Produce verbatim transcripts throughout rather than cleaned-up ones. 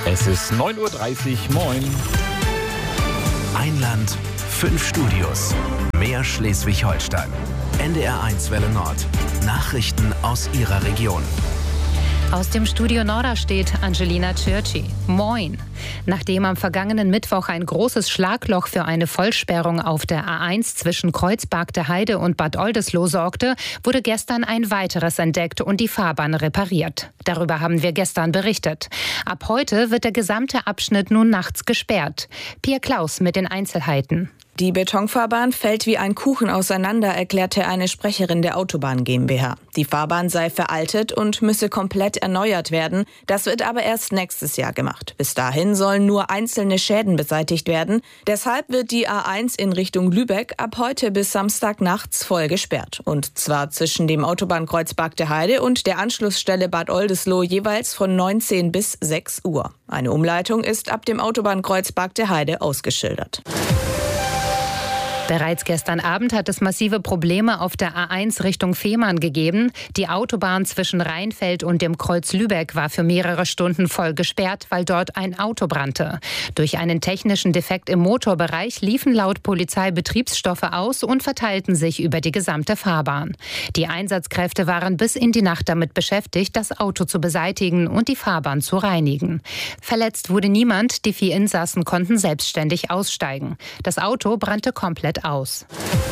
Es ist neun Uhr dreißig, moin. Ein Land, fünf Studios. Mehr Schleswig-Holstein. N D R eins Welle Nord. Nachrichten aus Ihrer Region. Aus dem Studio Norderstedt Angelina Tschirci. Moin. Nachdem am vergangenen Mittwoch ein großes Schlagloch für eine Vollsperrung auf der A eins zwischen Kreuzbargte Heide und Bad Oldesloe sorgte, wurde gestern ein weiteres entdeckt und die Fahrbahn repariert. Darüber haben wir gestern berichtet. Ab heute wird der gesamte Abschnitt nun nachts gesperrt. Pia Klaus mit den Einzelheiten. Die Betonfahrbahn fällt wie ein Kuchen auseinander, erklärte eine Sprecherin der Autobahn GmbH. Die Fahrbahn sei veraltet und müsse komplett erneuert werden. Das wird aber erst nächstes Jahr gemacht. Bis dahin sollen nur einzelne Schäden beseitigt werden. Deshalb wird die A eins in Richtung Lübeck ab heute bis Samstag nachts voll gesperrt. Und zwar zwischen dem Autobahnkreuz Bargte Heide und der Anschlussstelle Bad Oldesloe jeweils von neunzehn bis sechs Uhr. Eine Umleitung ist ab dem Autobahnkreuz Bargte Heide ausgeschildert. Bereits gestern Abend hat es massive Probleme auf der A eins Richtung Fehmarn gegeben. Die Autobahn zwischen Rheinfeld und dem Kreuz Lübeck war für mehrere Stunden voll gesperrt, weil dort ein Auto brannte. Durch einen technischen Defekt im Motorbereich liefen laut Polizei Betriebsstoffe aus und verteilten sich über die gesamte Fahrbahn. Die Einsatzkräfte waren bis in die Nacht damit beschäftigt, das Auto zu beseitigen und die Fahrbahn zu reinigen. Verletzt wurde niemand, die vier Insassen konnten selbstständig aussteigen. Das Auto brannte komplett aus.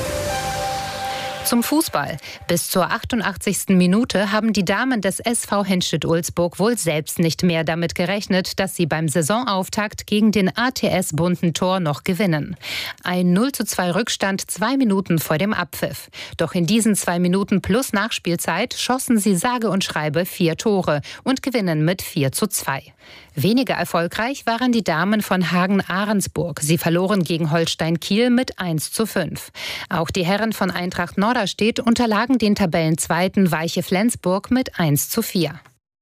Zum Fußball. Bis zur achtundachtzigsten Minute haben die Damen des S V Henstedt-Ulzburg wohl selbst nicht mehr damit gerechnet, dass sie beim Saisonauftakt gegen den A T S Bunten Tor noch gewinnen. Ein null zu zwei Rückstand zwei Minuten vor dem Abpfiff. Doch in diesen zwei Minuten plus Nachspielzeit schossen sie sage und schreibe vier Tore und gewinnen mit vier zu zwei. Weniger erfolgreich waren die Damen von Hagen-Ahrensburg. Sie verloren gegen Holstein Kiel mit eins zu fünf. Auch die Herren von Eintracht Norderstedt unterlagen den Tabellenzweiten Weiche Flensburg mit eins zu vier.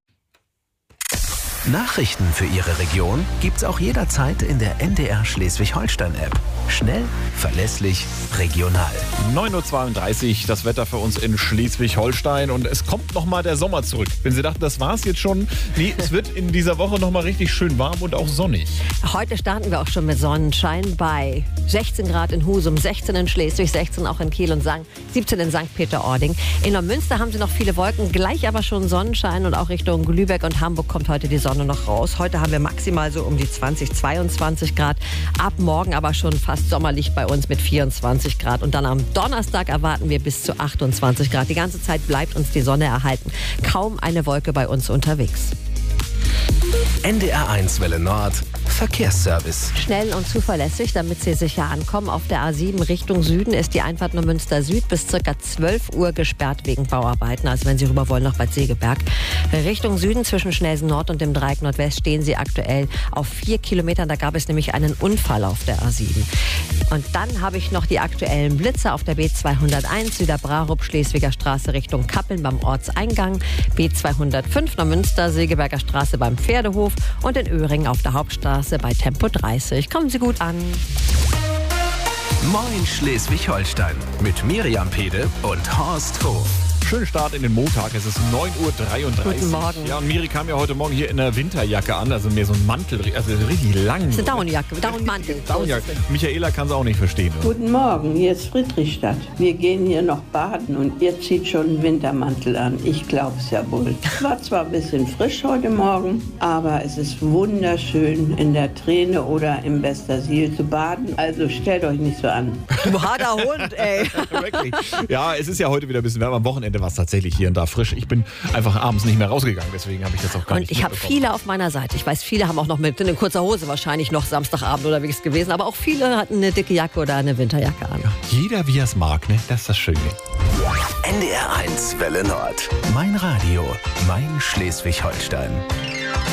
Nachrichten für Ihre Region gibt's auch jederzeit in der N D R Schleswig-Holstein-App. Schnell, verlässlich, regional. neun Uhr zweiunddreißig, das Wetter für uns in Schleswig-Holstein. Und es kommt nochmal der Sommer zurück. Wenn Sie dachten, das war's jetzt schon. Nee, es wird in dieser Woche nochmal richtig schön warm und auch sonnig. Heute starten wir auch schon mit Sonnenschein bei sechzehn Grad in Husum, sechzehn in Schleswig, sechzehn auch in Kiel und Sankt, siebzehn in Sankt Peter-Ording. In Neumünster haben Sie noch viele Wolken, gleich aber schon Sonnenschein und auch Richtung Lübeck und Hamburg kommt heute die Sonne noch raus. Heute haben wir maximal so um die zwanzig, zweiundzwanzig Grad. Ab morgen aber schon fast sommerlich bei uns mit vierundzwanzig Grad. Und dann am Donnerstag erwarten wir bis zu achtundzwanzig Grad. Die ganze Zeit bleibt uns die Sonne erhalten. Kaum eine Wolke bei uns unterwegs. N D R eins Welle Nord. Verkehrsservice. Schnell und zuverlässig, damit Sie sicher ankommen. Auf der A sieben Richtung Süden ist die Einfahrt Neumünster Süd bis ca. zwölf Uhr gesperrt wegen Bauarbeiten. Also wenn Sie rüber wollen nach Bad Segeberg. Richtung Süden zwischen Schnelsen Nord und dem Dreieck Nordwest stehen Sie aktuell auf vier Kilometern. Da gab es nämlich einen Unfall auf der A sieben. Und dann habe ich noch die aktuellen Blitze auf der B zweihunderteins Süderbrarup Schleswiger Straße Richtung Kappeln beim Ortseingang. B zweihundertfünf Neumünster Segeberger Straße beim Pferdehof und in Öhringen auf der Hauptstraße bei Tempo dreißig. Kommen Sie gut an. Moin Schleswig-Holstein mit Miriam Pede und Horst Hof. Schönen Start in den Montag, es ist neun Uhr dreiunddreißig. Guten Morgen. Ja, und Miri kam ja heute Morgen hier in einer Winterjacke an, also mehr so ein Mantel, also richtig lang. Das ist eine Daunenjacke, Daunenmantel. Daunenjacke. Michaela kann es auch nicht verstehen. Oder? Guten Morgen, hier ist Friedrichstadt. Wir gehen hier noch baden und ihr zieht schon einen Wintermantel an. Ich glaube es ja wohl. Es war zwar ein bisschen frisch heute Morgen, aber es ist wunderschön in der Träne oder im Westersiel zu baden. Also stellt euch nicht so an. Du harter Hund, ey. Wirklich. Ja, es ist ja heute wieder ein bisschen wärmer. Am Wochenende war es tatsächlich hier und da frisch. Ich bin einfach abends nicht mehr rausgegangen, deswegen habe ich das auch gar und nicht ich habe viele auf meiner Seite. Ich weiß, viele haben auch noch mit in kurzer Hose wahrscheinlich noch Samstagabend unterwegs gewesen, aber auch viele hatten eine dicke Jacke oder eine Winterjacke an. Ja, jeder wie er es mag, ne? Das ist das Schöne. N D R eins Welle Nord. Mein Radio, mein Schleswig-Holstein.